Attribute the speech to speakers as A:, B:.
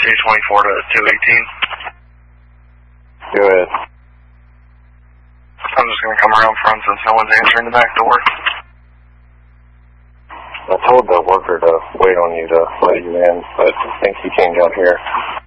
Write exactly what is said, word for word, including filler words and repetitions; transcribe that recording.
A: two twenty-four to two eighteen.
B: Go ahead.
A: I'm just going to come around front since no one's answering the back door.
B: I told the worker to wait on you to let you in, but I think he came down here.